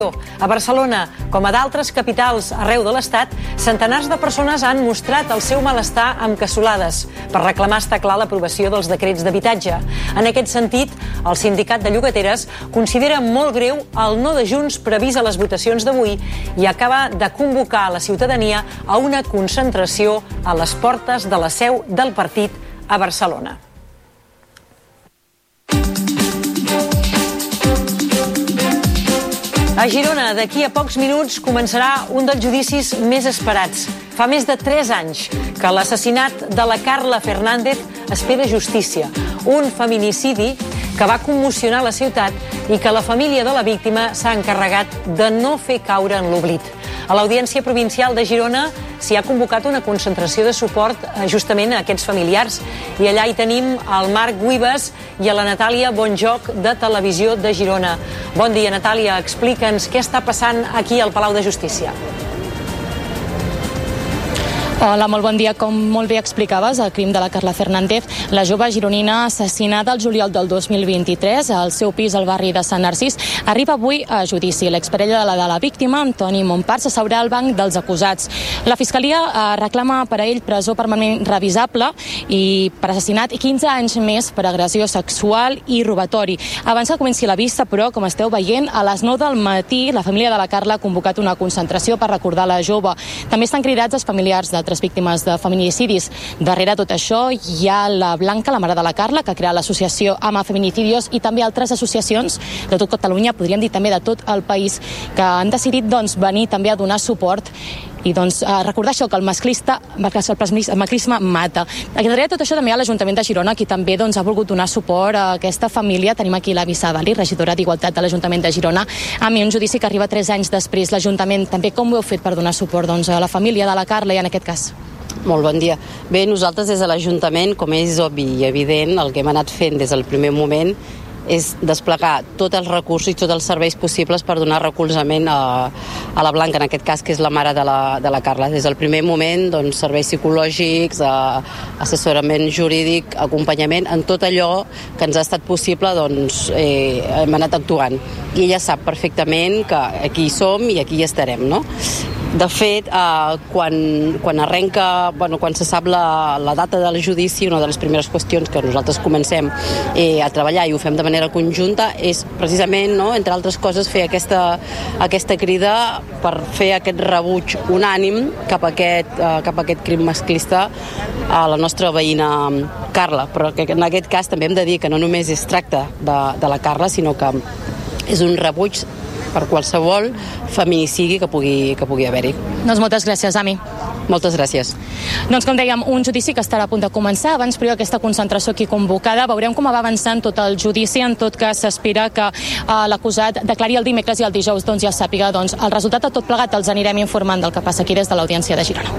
A Barcelona, com a d'altres capitals arreu de l'Estat, centenars de persones han mostrat el seu malestar amb cassolades per reclamar, està clar, l'aprovació dels decrets d'habitatge. En aquest sentit, el sindicat de llogateres considera molt greu el no de Junts previst a les votacions d'avui i acaba de convocar a la ciutadania a una concentració a les portes de la seu del partit a Barcelona. A Girona, d'aquí a pocs minuts, començarà un dels judicis més esperats. Fa més de 3 anys que l'assassinat de la Carla Fernández espera justícia. Un feminicidi que va commocionar la ciutat i que la família de la víctima s'ha encarregat de no fer caure en l'oblit. A l'Audiència Provincial de Girona s'hi ha convocat una concentració de suport justament a aquests familiars. I allà hi tenim el Marc Güibes i a la Natàlia Bonjoc de Televisió de Girona. Bon dia, Natàlia. Explica'ns què està passant aquí al Palau de Justícia. Hola, molt bon dia. Com molt bé explicaves, el crim de la Carla Fernández, la jove gironina assassinada el juliol del 2023 al seu pis al barri de Sant Narcís, arriba avui a judici. L'exparella de la víctima, Antoni Montpar, s'asseurà al banc dels acusats. La Fiscalia reclama per a ell presó permanent revisable i per assassinat i 15 anys més per agressió sexual i robatori. Abans que comenci la vista, però, com esteu veient, a les 9 del matí la família de la Carla ha convocat una concentració per recordar la jove. També estan cridats els familiars d'altres víctimes de feminicidis. Darrere tot això hi ha la Blanca, la mare de la Carla, que ha creat l'associació Ama Feminicidios, i també altres associacions de tot Catalunya, podríem dir també de tot el país, que han decidit venir també a donar suport i recordar això, que el masclisme mata. Darrere tot això també hi ha l'Ajuntament de Girona, qui també ha volgut donar suport a aquesta família. Tenim aquí la Vissa Dalí, regidora d'Igualtat de l'Ajuntament de Girona. A mi, un judici que arriba 3 anys després. L'Ajuntament també, com ho heu fet per donar suport a la família de la Carla i en aquest cas? Molt bon dia. Bé, nosaltres des de l'Ajuntament, com és obvi i evident, el que hem anat fent des del primer moment és desplegar tots els recursos i tots els serveis possibles per donar recolzament a la Blanca, en aquest cas, que és la mare de la Carla. Des del primer moment, serveis psicològics, assessorament jurídic, acompanyament, en tot allò que ens ha estat possible, hem anat actuant. I ella sap perfectament que aquí hi som i aquí hi estarem, no? De fet, quan arrenca, quan se sap la data del judici, una de les primeres qüestions que nosaltres comencem a treballar i ho fem de manera conjunta és precisament, entre altres coses, fer aquesta crida per fer aquest rebuig unànim cap a aquest crim masclista a la nostra veïna Carla. Però que en aquest cas també hem de dir que no només es tracta de la Carla, sinó que és un rebuig per qualsevol feminicidi que pugui haver-hi. Moltes gràcies, Ami. Moltes gràcies. Com dèiem, un judici que estarà a punt de començar. Abans, però, aquesta concentració aquí convocada. Veurem com va avançant tot el judici. En tot cas, s'espera que l'acusat declari el dimecres i el dijous ja sàpiga el resultat de tot plegat. Els anirem informant del que passa aquí des de l'Audiència de Girona.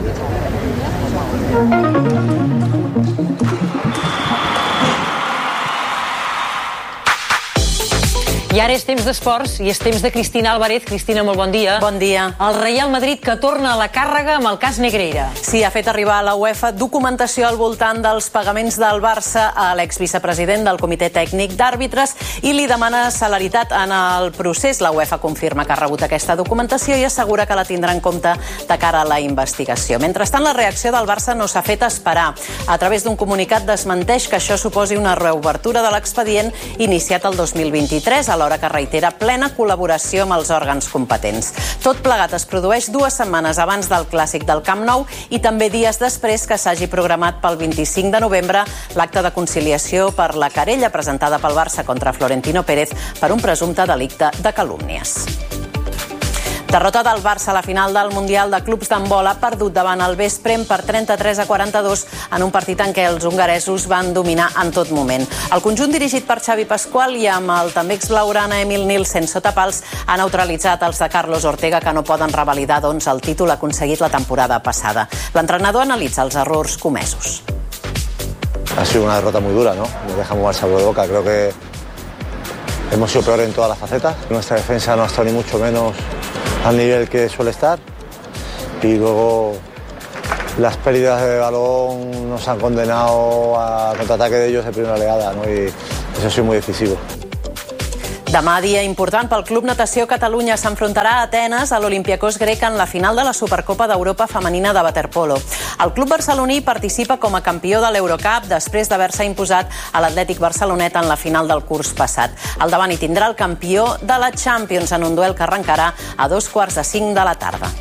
I ara és temps d'esports i és temps de Cristina Álvarez. Cristina, molt bon dia. Bon dia. El Real Madrid que torna a la càrrega amb el cas Negreira. Sí, ha fet arribar a la UEFA documentació al voltant dels pagaments del Barça a l'exvicepresident del Comitè Tècnic d'Àrbitres i li demana celeritat en el procés. La UEFA confirma que ha rebut aquesta documentació i assegura que la tindrà en compte de cara a la investigació. Mentrestant, la reacció del Barça no s'ha fet esperar. A través d'un comunicat desmenteix que això suposi una reobertura de l'expedient iniciat el 2023, alhora que reitera plena col·laboració amb els òrgans competents. Tot plegat es produeix 2 setmanes abans del clàssic del Camp Nou i també dies després que s'hagi programat pel 25 de novembre l'acte de conciliació per la querella presentada pel Barça contra Florentino Pérez per un presumpte delicte de calúmnies. Derrota del Barça a la final del Mundial de Clubs d'handbol, ha perdut davant el Veszprém per 33-42 en un partit en què els hongaresos van dominar en tot moment. El conjunt dirigit per Xavi Pasqual i amb el també exblaurana Emil Nielsen sota pals ha neutralitzat els de Carlos Ortega, que no poden revalidar el títol aconseguit la temporada passada. L'entrenador analitza els errors comesos. Ha sido una derrota muy dura, ¿no? Nos deja muy mal sabor de boca. Creo que hemos sido peores en todas las facetas. Nuestra defensa no ha estado ni mucho menos al nivel que suele estar y luego las pérdidas de balón nos han condenado a contraataque de ellos de primera oleada, ¿no? Y eso ha sido muy decisivo. Demà dia important pel Club Natació Catalunya. S'enfrontarà a Atenes a l'Olympiacos grec en la final de la Supercopa d'Europa femenina de waterpolo. El club barceloní participa com a campió de l'Eurocup després d'haver-se imposat a l'Atlètic Barcelonet en la final del curs passat. Al davant hi tindrà el campió de la Champions en un duel que arrencarà a 4:45 de la tarda.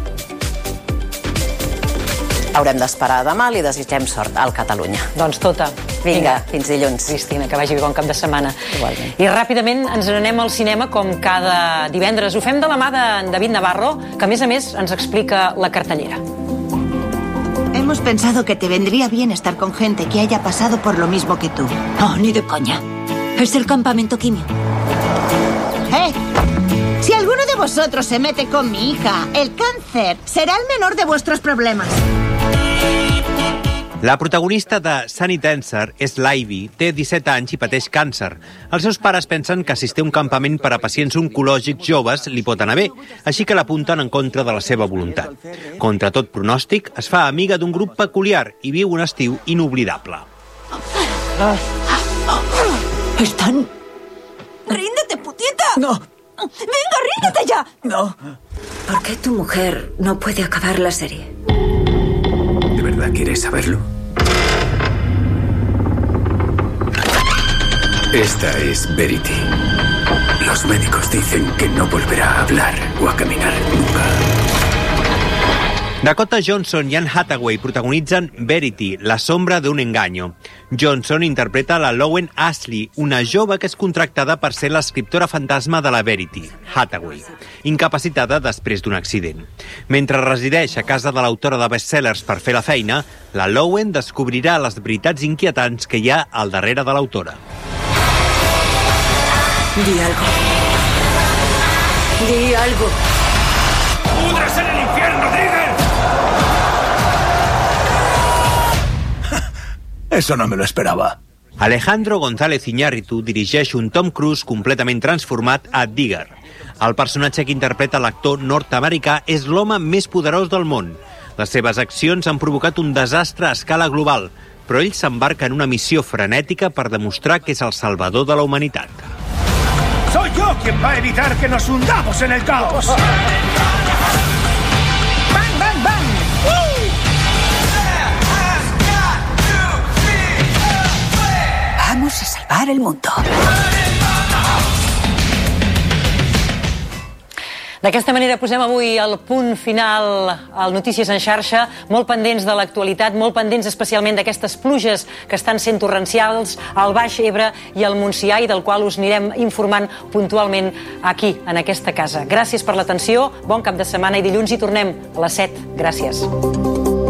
Haurem d'esperar demà, li desitgem sort al Catalunya. Doncs tota. Vinga, fins dilluns. Cristina, que vagi bé bon cap de setmana. Igualment. I ràpidament ens n'anem al cinema com cada divendres. Ho fem de la mà de David Navarro, que a més ens explica la cartellera. Hemos pensado que te vendría bien estar con gente que haya pasado por lo mismo que tú. No, ni de coña. Es el campamento quimio. Si alguno de vosotros se mete con mi hija, el cáncer será el menor de vuestros problemas. La protagonista de Sunny Dancer és l'Ivy, té 17 anys i pateix càncer. Els seus pares pensen que assistir a un campament per a pacients oncològics joves li pot anar bé, així que l'apunten en contra de la seva voluntat. Contra tot pronòstic, es fa amiga d'un grup peculiar i viu un estiu inoblidable. Están... ¡Ríndete, putieta! No. ¡Venga, ríndete ya! No. ¿Por qué tu mujer no puede acabar la serie? ¿De verdad quieres saberlo? Esta es Verity. Los médicos dicen que no volverá a hablar o a caminar nunca. Dakota Johnson i Anne Hathaway protagonitzen Verity, la sombra d'un engaño. Johnson interpreta la Lowen Ashley, una jove que és contractada per ser l'escriptora fantasma de la Verity, Hathaway, incapacitada després d'un accident. Mentre resideix a casa de l'autora de bestsellers per fer la feina, la Lowen descobrirà les veritats inquietants que hi ha al darrere de l'autora. Di algo. Di algo. ¡Pudres en el infierno, Digger! Eso no me lo esperaba. Alejandro González Iñárritu dirigeix un Tom Cruise completament transformat a Digger. El personatge que interpreta l'actor nord-americà és l'home més poderós del món. Les seves accions han provocat un desastre a escala global, però ell s'embarca en una missió frenètica per demostrar que és el salvador de la humanitat. Soy yo quien va a evitar que nos hundamos en el caos. ¡Bang, bang, bang! Vamos a salvar el mundo. D'aquesta manera posem avui el punt final al Notícies en xarxa, molt pendents de l'actualitat, molt pendents especialment d'aquestes pluges que estan sent torrencials al Baix Ebre i al Montsià i del qual us anirem informant puntualment aquí, en aquesta casa. Gràcies per l'atenció, bon cap de setmana i dilluns hi tornem a les 7. Gràcies.